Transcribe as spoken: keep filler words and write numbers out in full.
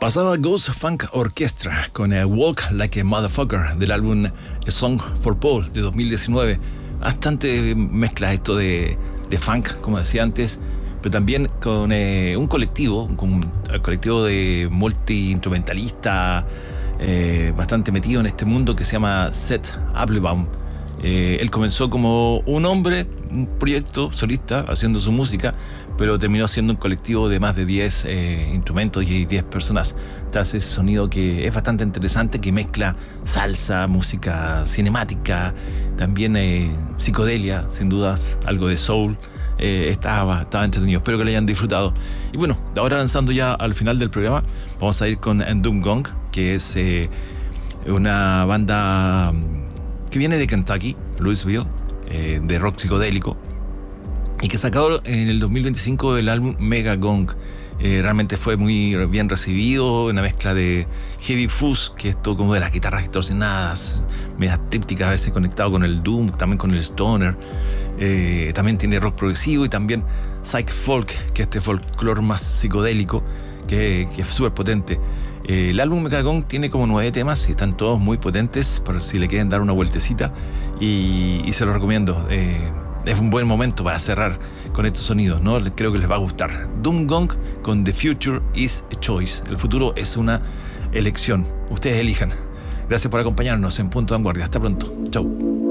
Pasaba Ghost Funk Orchestra con eh, Walk Like a Motherfucker del álbum A Song for Paul de dos mil diecinueve. Bastante mezcla esto de, de funk, como decía antes, pero también con eh, un colectivo, con un colectivo de multi-instrumentalista eh, bastante metido en este mundo que se llama Seth Applebaum. Eh, él comenzó como un hombre, un proyecto solista, haciendo su música, pero terminó siendo un colectivo de más de diez eh, instrumentos y diez personas tras ese sonido que es bastante interesante, que mezcla salsa, música cinemática, también eh, psicodelia, sin dudas, algo de soul. Eh, estaba, estaba entretenido, espero que lo hayan disfrutado. Y bueno, ahora avanzando ya al final del programa, vamos a ir con Doom Gong, que es eh, una banda que viene de Kentucky, Louisville, eh, de rock psicodélico, y que sacó en el dos mil veinticinco el álbum Mega Gong. Eh, realmente fue muy bien recibido, una mezcla de heavy fuzz, que es todo como de las guitarras distorsionadas, medias trípticas, a veces conectado con el doom, también con el stoner. Eh, también tiene rock progresivo y también psych folk, que es este folclore más psicodélico, que, que es súper potente. Eh, el álbum Mega Gong tiene como nueve temas y están todos muy potentes, por si le quieren dar una vueltecita, y, y se los recomiendo. Eh, es un buen momento para cerrar con estos sonidos, ¿no? Creo que les va a gustar. Doom Gong con The Future is a Choice. El futuro es una elección. Ustedes elijan. Gracias por acompañarnos en Punto de Vanguardia. Hasta pronto. Chau.